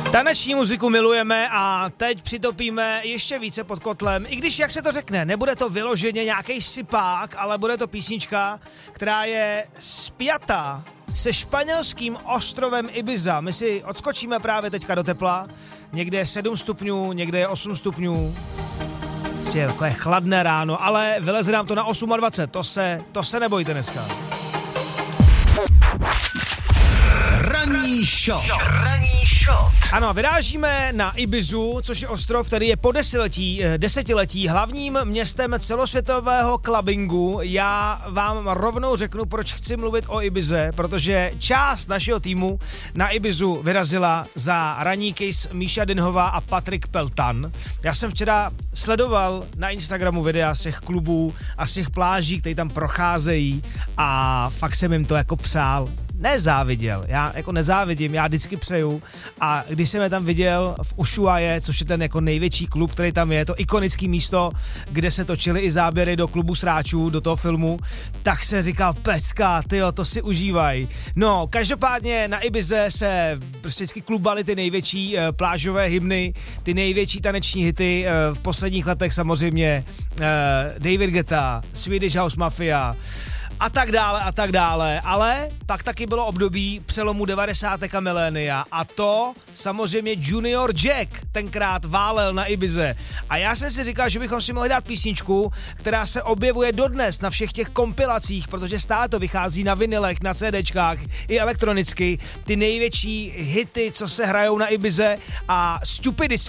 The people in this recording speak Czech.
Taneční muziku milujeme a teď přitopíme ještě více pod kotlem, i když, jak se to řekne, nebude to vyloženě nějaký sypák, ale bude to písnička, která je spjatá se španělským ostrovem Ibiza. My si odskočíme právě teďka do tepla, někde je 7 stupňů, někde je 8 stupňů. Prostě takové chladné ráno, ale vyleze nám to na 28, to se nebojte dneska. Ranní shot. Ano, vyrážíme na Ibizu, což je ostrov, který je po desetiletí hlavním městem celosvětového clubbingu. Já vám rovnou řeknu, proč chci mluvit o Ibize, protože část našeho týmu na Ibizu vyrazila za ranní case Míša Dinhová a Patrik Peltan. Já jsem včera sledoval na Instagramu videa z těch klubů a z těch pláží, které tam procházejí a fakt jsem jim to jako přál. Nezáviděl, já jako nezávidím, já vždycky přeju a když jsem je tam viděl v Ushuaie, což je ten jako největší klub, který tam je, to ikonické místo, kde se točily i záběry do klubu sráčů, do toho filmu, tak se říkal, pecka, tyjo, to si užívaj. No, každopádně na Ibize se prostě vždycky klubaly ty největší plážové hymny, ty největší taneční hity, v posledních letech samozřejmě David Guetta, Swedish House Mafia, a tak dále, ale pak taky bylo období přelomu 90. a milénia a to samozřejmě Junior Jack tenkrát válel na Ibize a já jsem si říkal, že bychom si mohli dát písničku, která se objevuje dodnes na všech těch kompilacích, protože stále to vychází na vinylech, na CDčkách i elektronicky, ty největší hity, co se hrajou na Ibize a Stupid